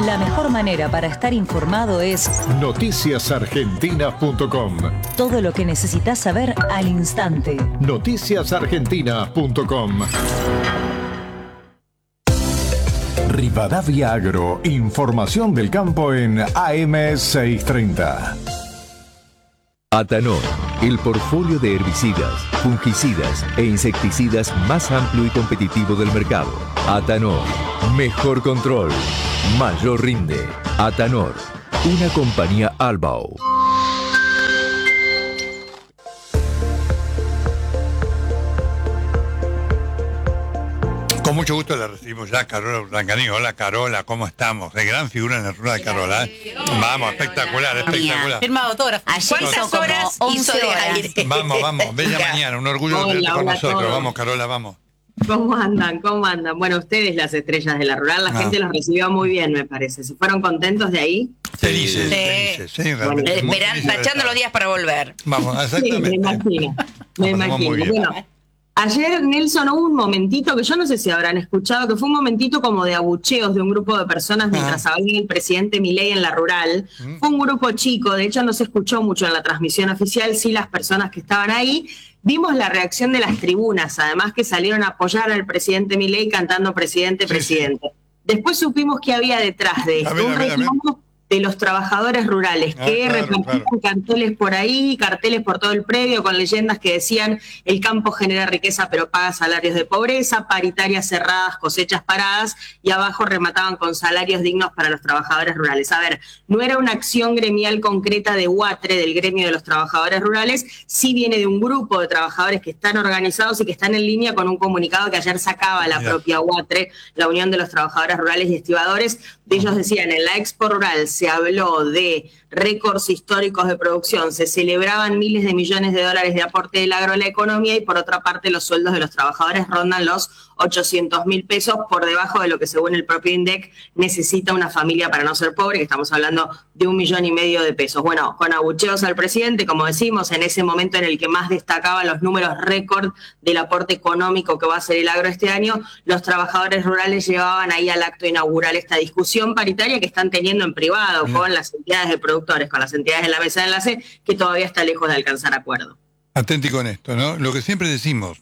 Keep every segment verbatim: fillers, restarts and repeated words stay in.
La mejor manera para estar informado es noticias argentinas punto com. Todo lo que necesitas saber al instante. noticias argentinas punto com. Rivadavia Agro, información del campo en A M seiscientos treinta. Atanor, el portfolio de herbicidas, fungicidas e insecticidas más amplio y competitivo del mercado. Atanor, mejor control, mayor rinde. Atanor, una compañía Albao. Con mucho gusto la recibimos ya, Carola Urdangarín. Hola, Carola, ¿cómo estamos? De gran figura en la rueda de Carola. ¿eh? Vamos, espectacular, espectacular. Firma autógrafo. ¿Cuántas horas hizo de aire? Vamos, vamos, bella mañana, un orgullo Hola, tenerte con hola nosotros. todos. Vamos, Carola, vamos. ¿Cómo andan? ¿Cómo andan? Bueno, ustedes, las estrellas de la rural, la Ah. gente los recibió muy bien, me parece. ¿Se fueron contentos de ahí? Felices, Sí. felices, sí, realmente. Bueno, muy esperan- felices de tachando estar. los días para volver. Vamos, Sí, exactamente. me imagino. Me La pasamos muy imagino. bien. Bueno, ayer, Nelson, hubo un momentito que yo no sé si habrán escuchado, que fue un momentito como de abucheos de un grupo de personas mientras hablaba el presidente Milei en la rural. Fue un grupo chico, de hecho no se escuchó mucho en la transmisión oficial, sí las personas que estaban ahí. Vimos la reacción de las tribunas, además que salieron a apoyar al presidente Milei cantando presidente, presidente. Después supimos que había detrás de esto A ver, un a ver, a ver. reclamo de los trabajadores rurales Ah, que claro, repartían carteles por ahí, carteles por todo el predio con leyendas que decían el campo genera riqueza pero paga salarios de pobreza, paritarias cerradas, cosechas paradas, y abajo remataban con salarios dignos para los trabajadores rurales. A ver, no era una acción gremial concreta de UATRE, del gremio de los trabajadores rurales, sí viene de un grupo de trabajadores que están organizados y que están en línea con un comunicado que ayer sacaba la Mira. propia UATRE, la Unión de los Trabajadores Rurales y Estibadores. De ellos decían, en la Expo Rural se habló de récords históricos de producción, se celebraban miles de millones de dólares de aporte del agro a la economía, y por otra parte los sueldos de los trabajadores rondan los ochocientos mil pesos, por debajo de lo que según el propio INDEC necesita una familia para no ser pobre, que estamos hablando de un millón y medio de pesos. Bueno, con abucheos al presidente, como decimos, en ese momento en el que más destacaban los números récord del aporte económico que va a hacer el agro este año, los trabajadores rurales llevaban ahí al acto inaugural esta discusión paritaria que están teniendo en privado Bien. con las entidades de productores, con las entidades de la mesa de enlace, que todavía está lejos de alcanzar acuerdo. Atenti con esto, ¿no? Lo que siempre decimos,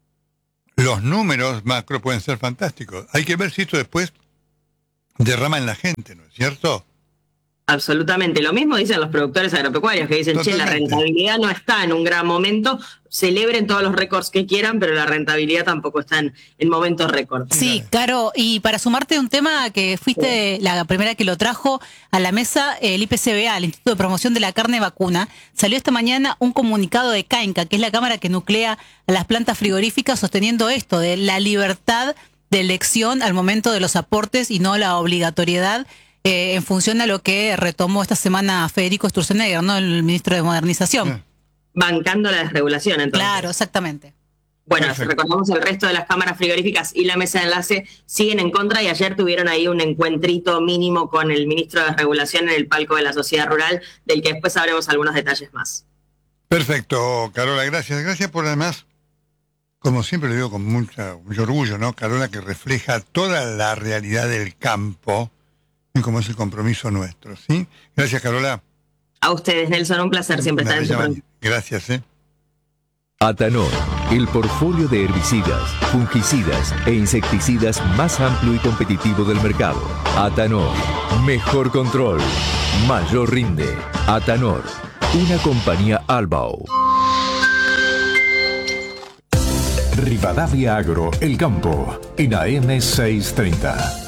los números macro pueden ser fantásticos. Hay que ver si esto después derrama en la gente, ¿no es cierto? Absolutamente. Lo mismo dicen los productores agropecuarios, que dicen, che, la Totalmente. rentabilidad no está en un gran momento, celebren todos los récords que quieran, pero la rentabilidad tampoco está en, en momentos récord. Sí, Caro, y para sumarte un tema que fuiste la primera que lo trajo a la mesa, el I P C B A, el Instituto de Promoción de la Carne Vacuna, salió esta mañana un comunicado de CAINCA, que es la cámara que nuclea a las plantas frigoríficas, sosteniendo esto, de la libertad de elección al momento de los aportes y no la obligatoriedad, eh, en función a lo que retomó esta semana Federico Sturzenegger, ¿no?, el ministro de Modernización. Bancando la desregulación, entonces. Claro, exactamente. Bueno, Perfecto. recordamos el resto de las cámaras frigoríficas y la mesa de enlace siguen en contra, y ayer tuvieron ahí un encuentrito mínimo con el ministro de Regulación en el palco de la Sociedad Rural, del que después sabremos algunos detalles más. Perfecto, Carola, gracias. Gracias por además, como siempre le digo con mucha, mucho orgullo, ¿no? Carola, que refleja toda la realidad del campo y como es el compromiso nuestro, ¿sí? Gracias, Carola. A ustedes, Nelson, un placer siempre Una estar en su bella programa. mañana. Gracias, ¿eh? Atanor, el portfolio de herbicidas, fungicidas e insecticidas más amplio y competitivo del mercado. Atanor, mejor control, mayor rinde. Atanor, una compañía Albao. Rivadavia Agro, el campo, en A M seiscientos treinta.